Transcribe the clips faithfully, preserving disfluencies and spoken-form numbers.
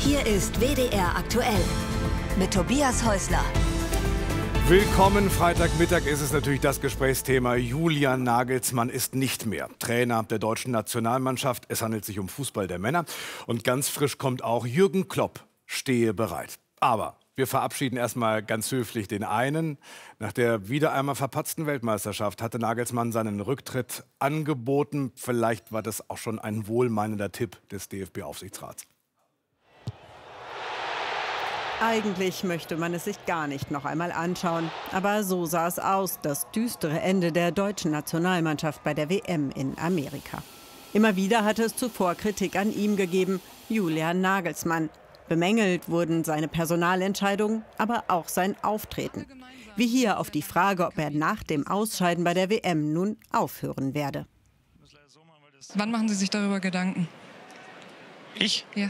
Hier ist W D R aktuell mit Tobias Häusler. Willkommen, Freitagmittag ist es natürlich das Gesprächsthema. Julian Nagelsmann ist nicht mehr Trainer der deutschen Nationalmannschaft. Es handelt sich um Fußball der Männer. Und ganz frisch kommt auch Jürgen Klopp, stehe bereit. Aber wir verabschieden erstmal ganz höflich den einen. Nach der wieder einmal verpatzten Weltmeisterschaft hatte Nagelsmann seinen Rücktritt angeboten. Vielleicht war das auch schon ein wohlmeinender Tipp des D F B-Aufsichtsrats. Eigentlich möchte man es sich gar nicht noch einmal anschauen. Aber so sah es aus, das düstere Ende der deutschen Nationalmannschaft bei der W M in Amerika. Immer wieder hatte es zuvor Kritik an ihm gegeben, Julian Nagelsmann. Bemängelt wurden seine Personalentscheidungen, aber auch sein Auftreten. Wie hier auf die Frage, ob er nach dem Ausscheiden bei der W M nun aufhören werde. Wann machen Sie sich darüber Gedanken? Ich? Ja.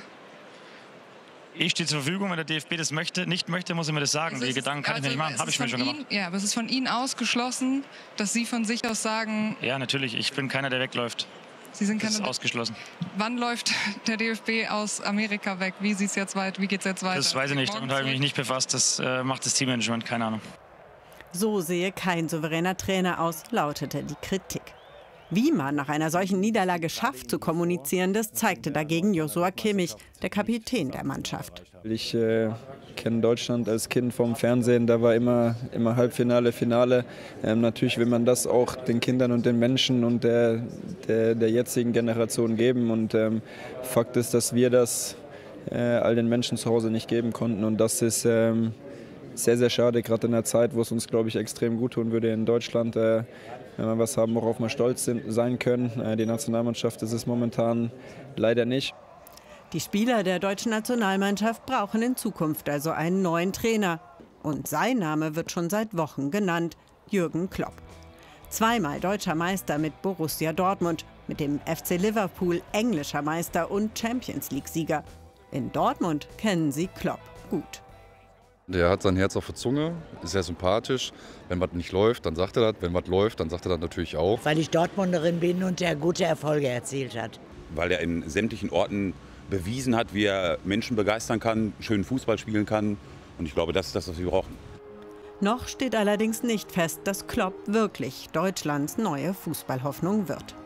Ich stehe zur Verfügung, wenn der D F B das möchte, nicht möchte, muss ich mir das sagen. Die Gedanken kann also, ich mir nicht machen, habe ich mir schon Ihnen, gemacht. Ja, aber es ist von Ihnen ausgeschlossen, dass Sie von sich aus sagen... Ja, natürlich, ich bin keiner, der wegläuft. Sie sind das keine, ist ausgeschlossen. Wann läuft der D F B aus Amerika weg? Wie sieht's jetzt weit, wie geht's jetzt weiter? Das weiß ich nicht, damit habe ich mich nicht befasst. Das äh, macht das Teammanagement, keine Ahnung. So sehe kein souveräner Trainer aus, lautete die Kritik. Wie man nach einer solchen Niederlage schafft zu kommunizieren, das zeigte dagegen Joshua Kimmich, der Kapitän der Mannschaft. Ich äh, kenne Deutschland als Kind vom Fernsehen, da war immer, immer Halbfinale, Finale. Ähm, natürlich will man das auch den Kindern und den Menschen und der, der, der jetzigen Generation geben. Und ähm, Fakt ist, dass wir das äh, all den Menschen zu Hause nicht geben konnten. Und das ist ähm, sehr, sehr schade, gerade in der Zeit, wo es uns, glaube ich, extrem gut tun würde in Deutschland. Äh, wenn wir was haben, worauf wir stolz sind, sein können. Äh, die Nationalmannschaft ist es momentan leider nicht. Die Spieler der deutschen Nationalmannschaft brauchen in Zukunft also einen neuen Trainer. Und sein Name wird schon seit Wochen genannt, Jürgen Klopp. Zweimal deutscher Meister mit Borussia Dortmund, mit dem F C Liverpool englischer Meister und Champions-League-Sieger. In Dortmund kennen sie Klopp gut. Der hat sein Herz auf der Zunge, ist sehr sympathisch. Wenn was nicht läuft, dann sagt er das. Wenn was läuft, dann sagt er das natürlich auch. Weil ich Dortmunderin bin und er gute Erfolge erzielt hat. Weil er in sämtlichen Orten bewiesen hat, wie er Menschen begeistern kann, schönen Fußball spielen kann. Und ich glaube, das ist das, was wir brauchen. Noch steht allerdings nicht fest, dass Klopp wirklich Deutschlands neue Fußballhoffnung wird.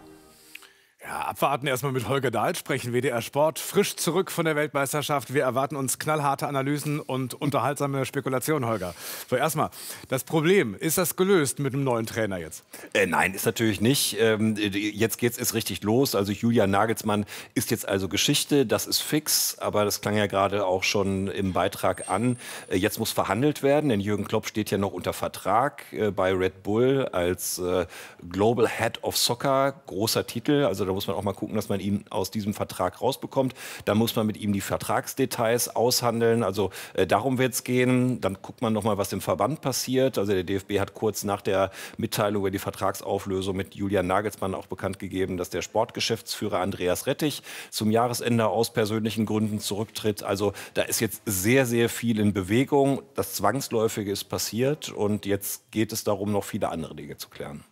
Ja, abwarten erstmal mit Holger Dahl sprechen, W D R Sport, frisch zurück von der Weltmeisterschaft. Wir erwarten uns knallharte Analysen und unterhaltsame Spekulationen, Holger. So, erstmal, das Problem, ist das gelöst mit einem neuen Trainer jetzt? Äh, nein, ist natürlich nicht. Ähm, jetzt geht es richtig los. Also Julian Nagelsmann ist jetzt also Geschichte, das ist fix. Aber das klang ja gerade auch schon im Beitrag an. Äh, jetzt muss verhandelt werden, denn Jürgen Klopp steht ja noch unter Vertrag äh, bei Red Bull als äh, Global Head of Soccer, großer Titel. Also da muss man auch mal gucken, dass man ihn aus diesem Vertrag rausbekommt. Da muss man mit ihm die Vertragsdetails aushandeln. Also äh, darum wird es gehen. Dann guckt man noch mal, was im Verband passiert. Also der D F B hat kurz nach der Mitteilung über die Vertragsauflösung mit Julian Nagelsmann auch bekannt gegeben, dass der Sportgeschäftsführer Andreas Rettich zum Jahresende aus persönlichen Gründen zurücktritt. Also da ist jetzt sehr, sehr viel in Bewegung. Das Zwangsläufige ist passiert und jetzt geht es darum, noch viele andere Dinge zu klären.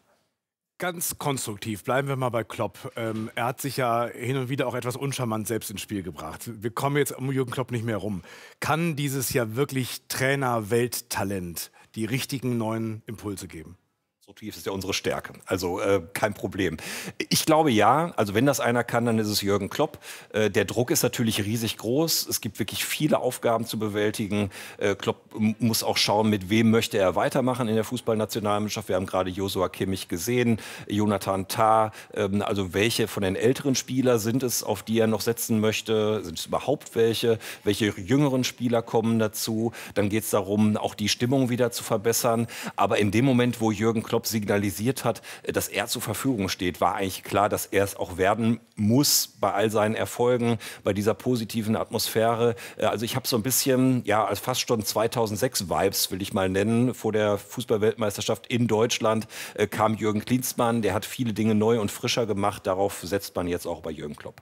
Ganz konstruktiv, bleiben wir mal bei Klopp. Ähm, er hat sich ja hin und wieder auch etwas uncharmant selbst ins Spiel gebracht. Wir kommen jetzt um Jürgen Klopp nicht mehr rum. Kann dieses ja wirklich Trainer-Welttalent die richtigen neuen Impulse geben? Konstruktiv ist ja unsere Stärke, also äh, kein Problem. Ich glaube ja, also wenn das einer kann, dann ist es Jürgen Klopp. Äh, der Druck ist natürlich riesig groß, es gibt wirklich viele Aufgaben zu bewältigen. Äh, Klopp muss auch schauen, mit wem möchte er weitermachen in der Fußballnationalmannschaft. Wir haben gerade Joshua Kimmich gesehen, Jonathan Tah, ähm, also welche von den älteren Spielern sind es, auf die er noch setzen möchte? Sind es überhaupt welche? Welche jüngeren Spieler kommen dazu? Dann geht es darum, auch die Stimmung wieder zu verbessern. Aber in dem Moment, wo Jürgen Klopp signalisiert hat, dass er zur Verfügung steht, war eigentlich klar, dass er es auch werden muss bei all seinen Erfolgen, bei dieser positiven Atmosphäre. Also ich habe so ein bisschen, ja, als fast schon zweitausendsechs-Vibes, will ich mal nennen, vor der Fußballweltmeisterschaft in Deutschland äh, kam Jürgen Klinsmann, der hat viele Dinge neu und frischer gemacht. Darauf setzt man jetzt auch bei Jürgen Klopp.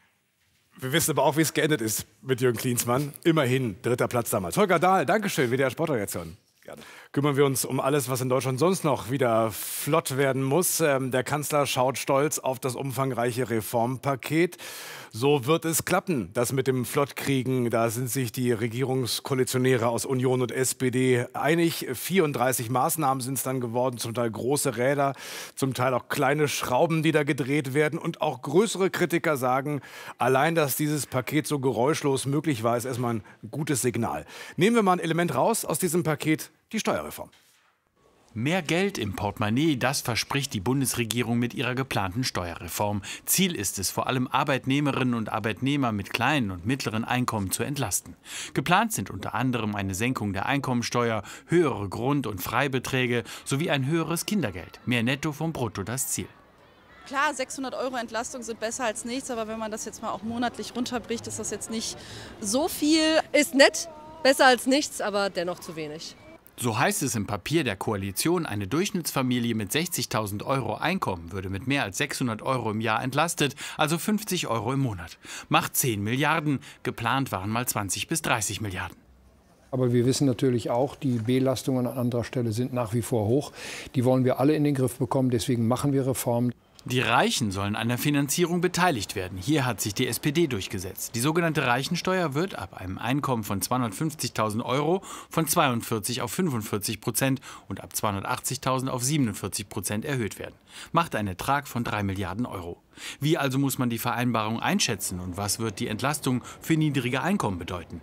Wir wissen aber auch, wie es geendet ist mit Jürgen Klinsmann. Immerhin dritter Platz damals. Holger Dahl, Dankeschön, W D R Sportreaktion. Gerne. Kümmern wir uns um alles, was in Deutschland sonst noch wieder flott werden muss. Ähm, der Kanzler schaut stolz auf das umfangreiche Reformpaket. So wird es klappen, das mit dem Flottkriegen. Da sind sich die Regierungskoalitionäre aus Union und S P D einig. vierunddreißig Maßnahmen sind es dann geworden, zum Teil große Räder, zum Teil auch kleine Schrauben, die da gedreht werden. Und auch größere Kritiker sagen, allein, dass dieses Paket so geräuschlos möglich war, ist erstmal ein gutes Signal. Nehmen wir mal ein Element raus aus diesem Paket, die Steuerreform. Mehr Geld im Portemonnaie, das verspricht die Bundesregierung mit ihrer geplanten Steuerreform. Ziel ist es, vor allem Arbeitnehmerinnen und Arbeitnehmer mit kleinen und mittleren Einkommen zu entlasten. Geplant sind unter anderem eine Senkung der Einkommensteuer, höhere Grund- und Freibeträge sowie ein höheres Kindergeld. Mehr Netto vom Brutto das Ziel. Klar, sechshundert Euro Entlastung sind besser als nichts, aber wenn man das jetzt mal auch monatlich runterbricht, ist das jetzt nicht so viel. Ist nett, besser als nichts, aber dennoch zu wenig. So heißt es im Papier der Koalition, eine Durchschnittsfamilie mit sechzigtausend Euro Einkommen würde mit mehr als sechshundert Euro im Jahr entlastet, also fünfzig Euro im Monat. Macht zehn Milliarden, geplant waren mal zwanzig bis dreißig Milliarden. Aber wir wissen natürlich auch, die Belastungen an anderer Stelle sind nach wie vor hoch. Die wollen wir alle in den Griff bekommen, deswegen machen wir Reformen. Die Reichen sollen an der Finanzierung beteiligt werden. Hier hat sich die S P D durchgesetzt. Die sogenannte Reichensteuer wird ab einem Einkommen von zweihundertfünfzigtausend Euro von zweiundvierzig auf fünfundvierzig Prozent und ab zweihundertachtzigtausend auf siebenundvierzig Prozent erhöht werden. Macht einen Ertrag von drei Milliarden Euro. Wie also muss man die Vereinbarung einschätzen und was wird die Entlastung für niedrige Einkommen bedeuten?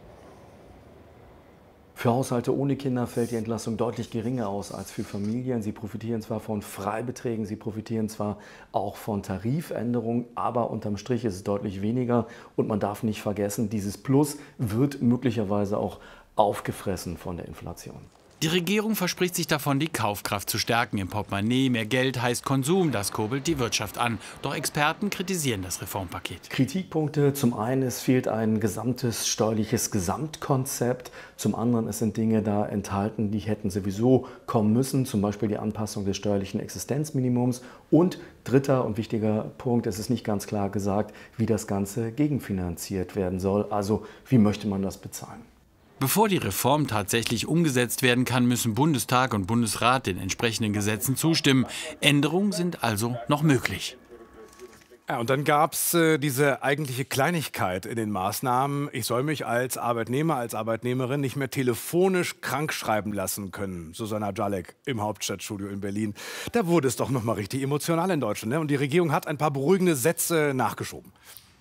Für Haushalte ohne Kinder fällt die Entlastung deutlich geringer aus als für Familien. Sie profitieren zwar von Freibeträgen, sie profitieren zwar auch von Tarifänderungen, aber unterm Strich ist es deutlich weniger. Und man darf nicht vergessen, dieses Plus wird möglicherweise auch aufgefressen von der Inflation. Die Regierung verspricht sich davon, die Kaufkraft zu stärken. Im Portemonnaie mehr Geld heißt Konsum, das kurbelt die Wirtschaft an. Doch Experten kritisieren das Reformpaket. Kritikpunkte: Zum einen, es fehlt ein gesamtes steuerliches Gesamtkonzept. Zum anderen, es sind Dinge da enthalten, die hätten sowieso kommen müssen. Zum Beispiel die Anpassung des steuerlichen Existenzminimums. Und dritter und wichtiger Punkt, es ist nicht ganz klar gesagt, wie das Ganze gegenfinanziert werden soll. Also wie möchte man das bezahlen? Bevor die Reform tatsächlich umgesetzt werden kann, müssen Bundestag und Bundesrat den entsprechenden Gesetzen zustimmen. Änderungen sind also noch möglich. Ja, und dann gab es äh, diese eigentliche Kleinigkeit in den Maßnahmen. Ich soll mich als Arbeitnehmer, als Arbeitnehmerin nicht mehr telefonisch krank schreiben lassen können. Susanna Jalek im Hauptstadtstudio in Berlin. Da wurde es doch noch mal richtig emotional in Deutschland, ne? Und die Regierung hat ein paar beruhigende Sätze nachgeschoben.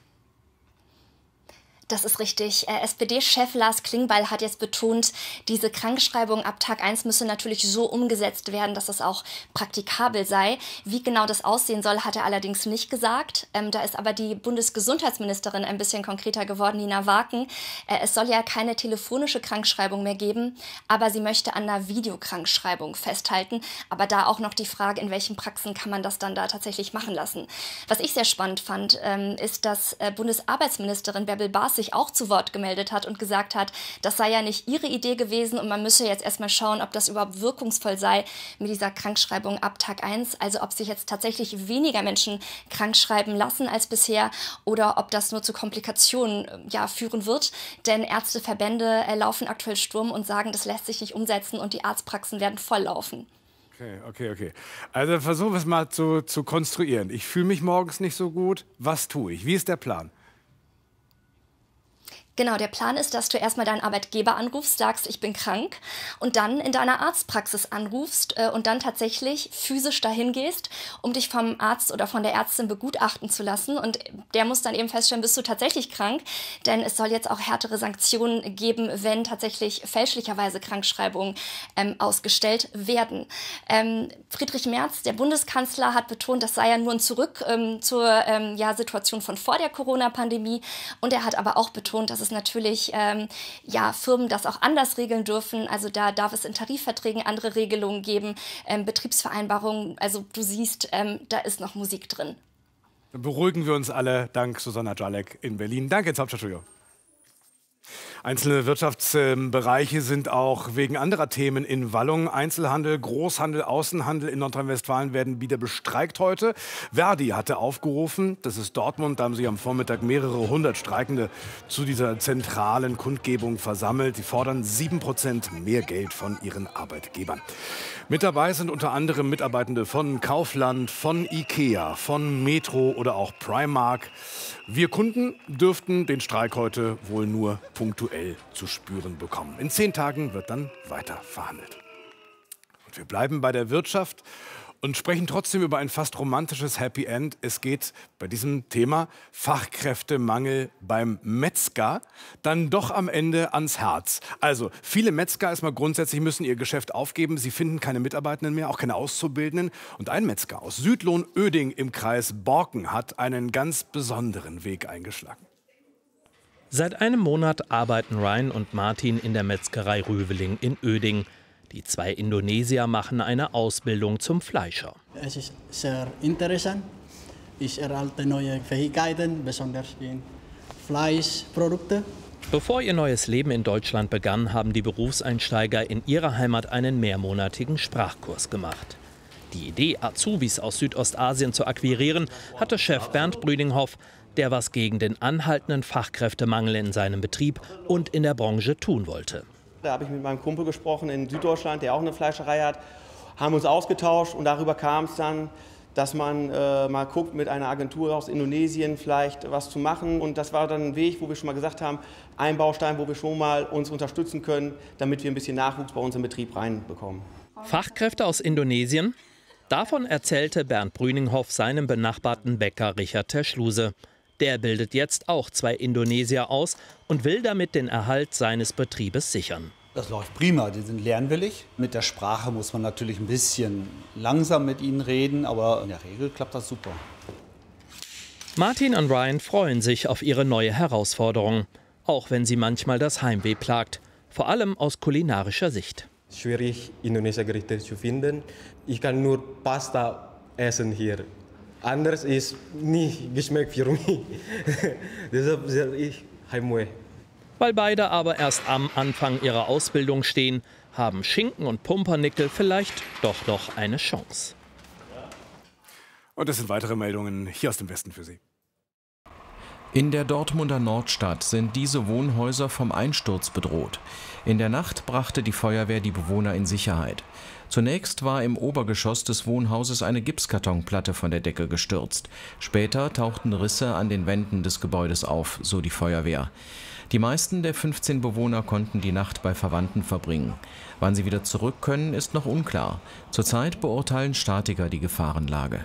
Das ist richtig. S P D-Chef Lars Klingbeil hat jetzt betont, diese Krankschreibung ab Tag eins müsse natürlich so umgesetzt werden, dass es auch praktikabel sei. Wie genau das aussehen soll, hat er allerdings nicht gesagt. Ähm, da ist aber die Bundesgesundheitsministerin ein bisschen konkreter geworden, Nina Waken. Äh, es soll ja keine telefonische Krankschreibung mehr geben, aber sie möchte an einer Videokrankschreibung festhalten. Aber da auch noch die Frage, in welchen Praxen kann man das dann da tatsächlich machen lassen. Was ich sehr spannend fand, ähm, ist, dass äh, Bundesarbeitsministerin Bärbel Baas sich auch zu Wort gemeldet hat und gesagt hat, das sei ja nicht ihre Idee gewesen und man müsse jetzt erstmal schauen, ob das überhaupt wirkungsvoll sei mit dieser Krankschreibung ab Tag eins. Also ob sich jetzt tatsächlich weniger Menschen krankschreiben lassen als bisher oder ob das nur zu Komplikationen ja, führen wird. Denn Ärzteverbände äh, laufen aktuell Sturm und sagen, das lässt sich nicht umsetzen und die Arztpraxen werden volllaufen. Okay, okay, okay. Also versuchen wir es mal zu, zu konstruieren. Ich fühle mich morgens nicht so gut. Was tue ich? Wie ist der Plan? Genau, der Plan ist, dass du erstmal deinen Arbeitgeber anrufst, sagst, ich bin krank und dann in deiner Arztpraxis anrufst äh, und dann tatsächlich physisch dahin gehst, um dich vom Arzt oder von der Ärztin begutachten zu lassen. Und der muss dann eben feststellen, bist du tatsächlich krank, denn es soll jetzt auch härtere Sanktionen geben, wenn tatsächlich fälschlicherweise Krankschreibungen ähm, ausgestellt werden. Ähm, Friedrich Merz, der Bundeskanzler, hat betont, das sei ja nur ein Zurück ähm, zur ähm, ja, Situation von vor der Corona-Pandemie. Und er hat aber auch betont, dass es natürlich ähm, ja, Firmen das auch anders regeln dürfen. Also da darf es in Tarifverträgen andere Regelungen geben, ähm, Betriebsvereinbarungen. Also du siehst, ähm, da ist noch Musik drin. Beruhigen wir uns alle. Dank Susanna Jalek in Berlin. Danke ins Hauptstadtstudio. Einzelne Wirtschaftsbereiche sind auch wegen anderer Themen in Wallung. Einzelhandel, Großhandel, Außenhandel in Nordrhein-Westfalen werden wieder bestreikt heute. Verdi hatte aufgerufen, das ist Dortmund, da haben sich am Vormittag mehrere hundert Streikende zu dieser zentralen Kundgebung versammelt. Sie fordern sieben Prozent mehr Geld von ihren Arbeitgebern. Mit dabei sind unter anderem Mitarbeitende von Kaufland, von Ikea, von Metro oder auch Primark. Wir Kunden dürften den Streik heute wohl nur punktuell zu spüren bekommen. In zehn Tagen wird dann weiter verhandelt. Und wir bleiben bei der Wirtschaft und sprechen trotzdem über ein fast romantisches Happy End. Es geht bei diesem Thema Fachkräftemangel beim Metzger dann doch am Ende ans Herz. Also viele Metzger erstmal grundsätzlich müssen ihr Geschäft aufgeben. Sie finden keine Mitarbeitenden mehr, auch keine Auszubildenden. Und ein Metzger aus Südlohn-Oeding im Kreis Borken hat einen ganz besonderen Weg eingeschlagen. Seit einem Monat arbeiten Ryan und Martin in der Metzgerei Röveling in Oeding. Die zwei Indonesier machen eine Ausbildung zum Fleischer. Es ist sehr interessant. Ich erhalte neue Fähigkeiten, besonders in Fleischprodukte. Bevor ihr neues Leben in Deutschland begann, haben die Berufseinsteiger in ihrer Heimat einen mehrmonatigen Sprachkurs gemacht. Die Idee, Azubis aus Südostasien zu akquirieren, hatte Chef Bernd Brüdinghoff, der was gegen den anhaltenden Fachkräftemangel in seinem Betrieb und in der Branche tun wollte. Da habe ich mit meinem Kumpel gesprochen in Süddeutschland, der auch eine Fleischerei hat, haben uns ausgetauscht und darüber kam es dann, dass man äh, mal guckt, mit einer Agentur aus Indonesien vielleicht was zu machen. Und das war dann ein Weg, wo wir schon mal gesagt haben, ein Baustein, wo wir schon mal uns unterstützen können, damit wir ein bisschen Nachwuchs bei uns im Betrieb reinbekommen. Fachkräfte aus Indonesien? Davon erzählte Bernd Brüdinghoff seinem benachbarten Bäcker Richard Terschluse. Der bildet jetzt auch zwei Indonesier aus und will damit den Erhalt seines Betriebes sichern. Das läuft prima, die sind lernwillig. Mit der Sprache muss man natürlich ein bisschen langsam mit ihnen reden, aber in der Regel klappt das super. Martin und Ryan freuen sich auf ihre neue Herausforderung, auch wenn sie manchmal das Heimweh plagt, vor allem aus kulinarischer Sicht. Schwierig, Indonesia Gerichte zu finden. Ich kann nur Pasta essen hier. Anders ist nicht geschmeckt für mich. Deshalb sage ich Heimweh. Weil beide aber erst am Anfang ihrer Ausbildung stehen, haben Schinken und Pumpernickel vielleicht doch noch eine Chance. Und das sind weitere Meldungen hier aus dem Westen für Sie. In der Dortmunder Nordstadt sind diese Wohnhäuser vom Einsturz bedroht. In der Nacht brachte die Feuerwehr die Bewohner in Sicherheit. Zunächst war im Obergeschoss des Wohnhauses eine Gipskartonplatte von der Decke gestürzt. Später tauchten Risse an den Wänden des Gebäudes auf, so die Feuerwehr. Die meisten der fünfzehn Bewohner konnten die Nacht bei Verwandten verbringen. Wann sie wieder zurück können, ist noch unklar. Zurzeit beurteilen Statiker die Gefahrenlage.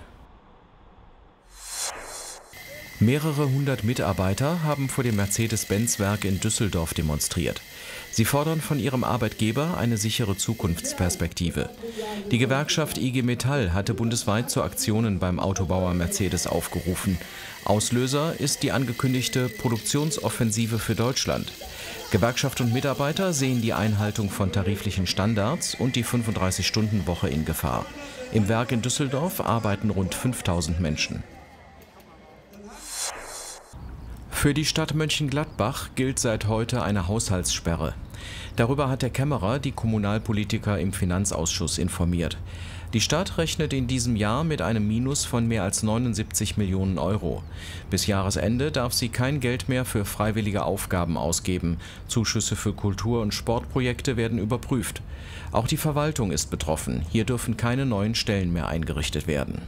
Mehrere hundert Mitarbeiter haben vor dem Mercedes-Benz-Werk in Düsseldorf demonstriert. Sie fordern von ihrem Arbeitgeber eine sichere Zukunftsperspektive. Die Gewerkschaft I G Metall hatte bundesweit zu Aktionen beim Autobauer Mercedes aufgerufen. Auslöser ist die angekündigte Produktionsoffensive für Deutschland. Gewerkschaft und Mitarbeiter sehen die Einhaltung von tariflichen Standards und die fünfunddreißig-Stunden-Woche in Gefahr. Im Werk in Düsseldorf arbeiten rund fünftausend Menschen. Für die Stadt Mönchengladbach gilt seit heute eine Haushaltssperre. Darüber hat der Kämmerer die Kommunalpolitiker im Finanzausschuss informiert. Die Stadt rechnet in diesem Jahr mit einem Minus von mehr als neunundsiebzig Millionen Euro. Bis Jahresende darf sie kein Geld mehr für freiwillige Aufgaben ausgeben. Zuschüsse für Kultur- und Sportprojekte werden überprüft. Auch die Verwaltung ist betroffen. Hier dürfen keine neuen Stellen mehr eingerichtet werden.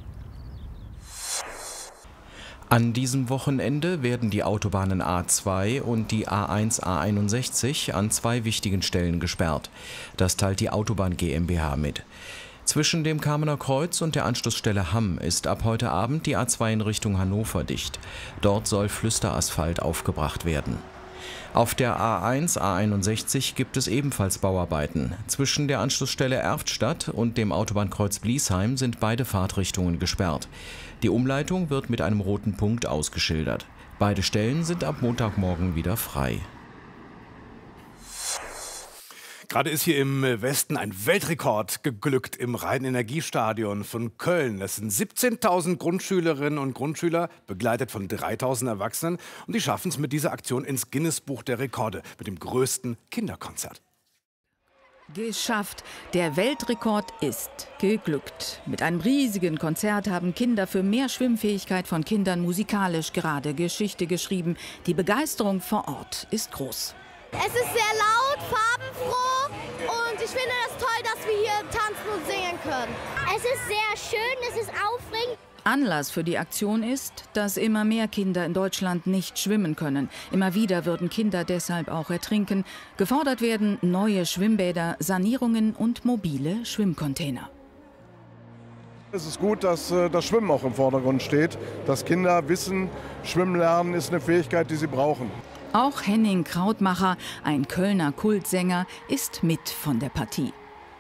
An diesem Wochenende werden die Autobahnen A zwei und die A eins A einundsechzig an zwei wichtigen Stellen gesperrt. Das teilt die Autobahn GmbH mit. Zwischen dem Kamener Kreuz und der Anschlussstelle Hamm ist ab heute Abend die A zwei in Richtung Hannover dicht. Dort soll Flüsterasphalt aufgebracht werden. Auf der A eins A einundsechzig gibt es ebenfalls Bauarbeiten. Zwischen der Anschlussstelle Erftstadt und dem Autobahnkreuz Bliesheim sind beide Fahrtrichtungen gesperrt. Die Umleitung wird mit einem roten Punkt ausgeschildert. Beide Stellen sind ab Montagmorgen wieder frei. Gerade ist hier im Westen ein Weltrekord geglückt im Rhein-Energiestadion von Köln. Das sind siebzehntausend Grundschülerinnen und Grundschüler, begleitet von dreitausend Erwachsenen. Und die schaffen es mit dieser Aktion ins Guinness-Buch der Rekorde, mit dem größten Kinderkonzert. Geschafft. Der Weltrekord ist geglückt. Mit einem riesigen Konzert haben Kinder für mehr Schwimmfähigkeit von Kindern musikalisch gerade Geschichte geschrieben. Die Begeisterung vor Ort ist groß. Es ist sehr laut, farbenfroh und ich finde es toll, dass wir hier tanzen und singen können. Es ist sehr schön, es ist aufregend. Anlass für die Aktion ist, dass immer mehr Kinder in Deutschland nicht schwimmen können. Immer wieder würden Kinder deshalb auch ertrinken. Gefordert werden neue Schwimmbäder, Sanierungen und mobile Schwimmcontainer. Es ist gut, dass äh, das Schwimmen auch im Vordergrund steht, dass Kinder wissen, Schwimmen lernen ist eine Fähigkeit, die sie brauchen. Auch Henning Krautmacher, ein Kölner Kultsänger, ist mit von der Partie.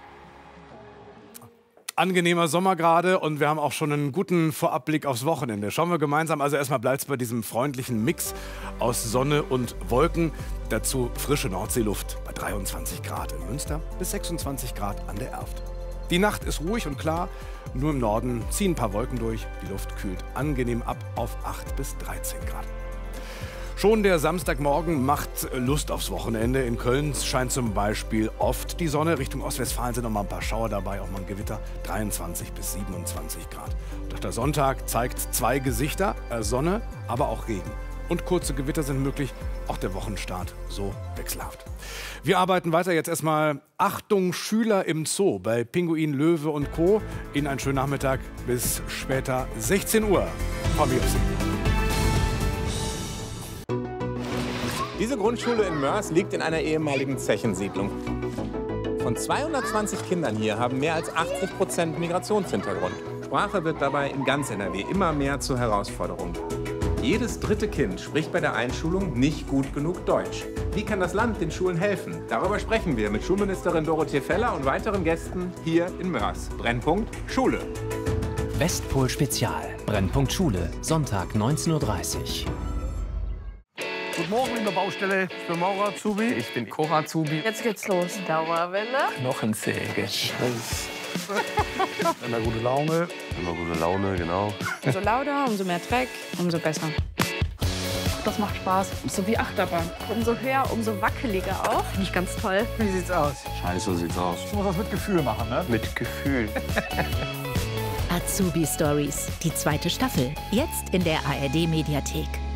Angenehmer Sommer gerade und wir haben auch schon einen guten Vorabblick aufs Wochenende. Schauen wir gemeinsam. Also erstmal bleibt es bei diesem freundlichen Mix aus Sonne und Wolken. Dazu frische Nordseeluft bei dreiundzwanzig Grad in Münster bis sechsundzwanzig Grad an der Erft. Die Nacht ist ruhig und klar. Nur im Norden ziehen ein paar Wolken durch. Die Luft kühlt angenehm ab auf acht bis dreizehn Grad. Schon der Samstagmorgen macht Lust aufs Wochenende. In Köln scheint zum Beispiel oft die Sonne. Richtung Ostwestfalen sind noch mal ein paar Schauer dabei, auch mal ein Gewitter. dreiundzwanzig bis siebenundzwanzig Grad. Und auch der Sonntag zeigt zwei Gesichter, Sonne, aber auch Regen. Und kurze Gewitter sind möglich. Auch der Wochenstart so wechselhaft. Wir arbeiten weiter. Jetzt erstmal Achtung Schüler im Zoo bei Pinguin, Löwe und Co. Ihnen einen schönen Nachmittag bis später sechzehn Uhr. Frau Miopsi. Diese Grundschule in Mörs liegt in einer ehemaligen Zechensiedlung. Von zweihundertzwanzig Kindern hier haben mehr als achtzig Prozent Migrationshintergrund. Sprache wird dabei in ganz N R W immer mehr zur Herausforderung. Jedes dritte Kind spricht bei der Einschulung nicht gut genug Deutsch. Wie kann das Land den Schulen helfen? Darüber sprechen wir mit Schulministerin Dorothee Feller und weiteren Gästen hier in Mörs. Brennpunkt Schule. Westpol Spezial. Brennpunkt Schule. Sonntag neunzehn Uhr dreißig. Guten Morgen in der Baustelle. Ich bin Maurer Azubi. Ich bin Cora Azubi. Jetzt geht's los. Dauerwelle. Knochensäge. Immer gute Laune. Immer gute Laune, genau. Umso lauter, umso mehr Dreck, umso besser. Das macht Spaß. So wie Achterbahn. Umso höher, umso wackeliger auch. Nicht ganz toll. Wie sieht's aus? Scheiße, so sieht's aus. Du musst das mit Gefühl machen, ne? Mit Gefühl. Azubi Stories, die zweite Staffel. Jetzt in der A R D Mediathek.